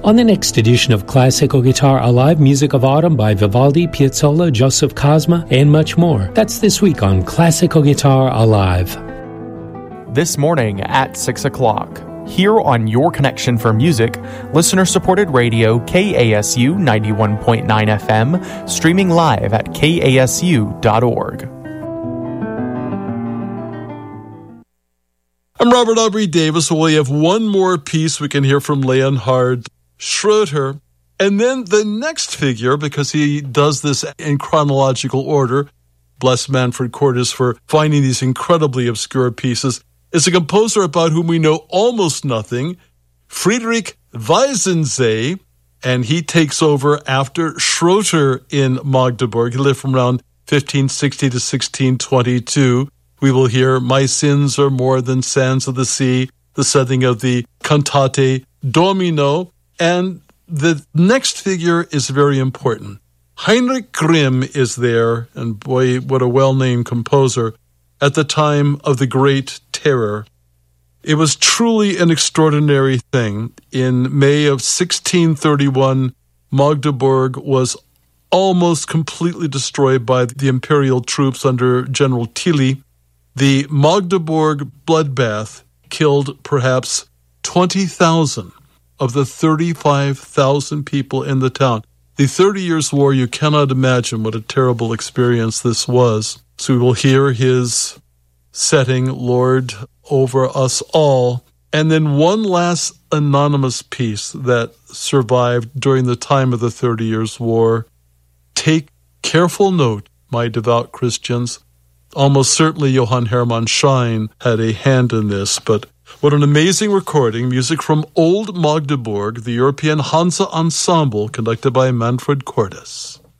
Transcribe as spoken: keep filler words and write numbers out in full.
On the next edition of Classical Guitar Alive, music of autumn by Vivaldi, Piazzolla, Joseph Cosma, and much more. That's this week on Classical Guitar Alive. This morning at six o'clock. Here on Your Connection for Music, listener-supported radio K A S U ninety-one point nine F M, streaming live at K A S U dot org. I'm Robert Aubrey Davis. We have one more piece we can hear from Leonhard Schroeter. And then the next figure, because he does this in chronological order, bless Manfred Cordes for finding these incredibly obscure pieces, is a composer about whom we know almost nothing, Friedrich Weissensee, and he takes over after Schroeter in Magdeburg. He lived from around fifteen sixty to sixteen twenty-two. We will hear My Sins Are More Than Sands of the Sea, the setting of the Cantate Domino, and the next figure is very important. Heinrich Grimm is there, and boy, what a well-named composer, at the time of the Great Terror. It was truly an extraordinary thing. In May of sixteen thirty-one, Magdeburg was almost completely destroyed by the imperial troops under General Tilly. The Magdeburg bloodbath killed perhaps twenty thousand of the thirty-five thousand people in the town. The Thirty Years' War, you cannot imagine what a terrible experience this was. So we will hear his setting, Lord Over Us All. And then one last anonymous piece that survived during the time of the Thirty Years' War. Take careful note, my devout Christians. Almost certainly Johann Hermann Schein had a hand in this, but what an amazing recording. Music from Old Magdeburg, the European Hansa Ensemble, conducted by Manfred Cordes.